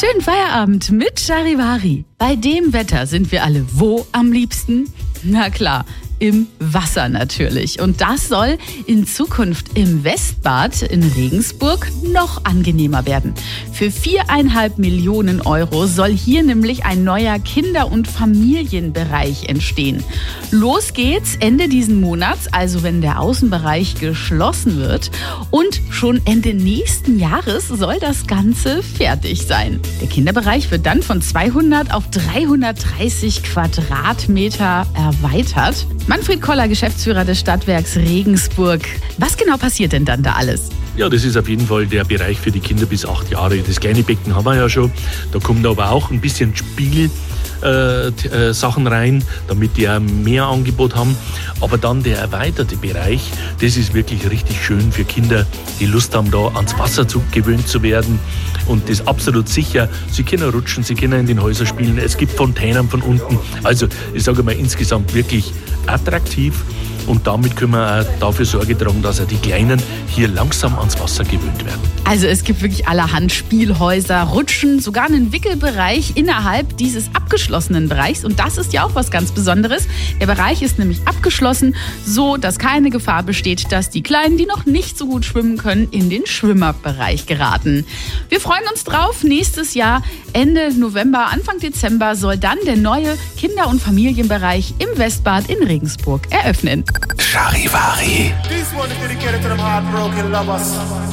Schönen Feierabend mit Charivari. Bei dem Wetter sind wir alle wo am liebsten? Na klar, im Wasser natürlich. Und das soll in Zukunft im Westbad in Regensburg noch angenehmer werden. Für 4,5 Millionen Euro soll hier nämlich ein neuer Kinder- und Familienbereich entstehen. Los geht's Ende diesen Monats, also wenn der Außenbereich geschlossen wird. Und schon Ende nächsten Jahres soll das Ganze fertig sein. Der Kinderbereich wird dann von 200 auf 330 Quadratmeter erweitert. Manfred Koller, Geschäftsführer des Stadtwerks Regensburg. Was genau passiert denn dann da alles? Ja, das ist auf jeden Fall der Bereich für die Kinder bis 8 Jahre. Das kleine Becken haben wir ja schon. Da kommt aber auch ein bisschen Spielsachen rein, damit die auch mehr Angebot haben. Aber dann der erweiterte Bereich, das ist wirklich richtig schön für Kinder, die Lust haben, da ans Wasser gewöhnt zu werden. Und das absolut sicher. Sie können rutschen, sie können in den Häusern spielen. Es gibt Fontänen von unten. Also ich sage mal insgesamt wirklich attraktiv. Und damit können wir auch dafür Sorge tragen, dass auch die Kleinen hier langsam ans Wasser gewöhnt werden. Also es gibt wirklich allerhand Spielhäuser, Rutschen, sogar einen Wickelbereich innerhalb dieses abgeschlossenen Bereichs. Und das ist ja auch was ganz Besonderes. Der Bereich ist nämlich abgeschlossen, so dass keine Gefahr besteht, dass die Kleinen, die noch nicht so gut schwimmen können, in den Schwimmerbereich geraten. Wir freuen uns drauf. Nächstes Jahr, Ende November, Anfang Dezember, soll dann der neue Kinder- und Familienbereich im Westbad in Regensburg eröffnen. Charivari. This one is dedicated to them heartbroken lovers.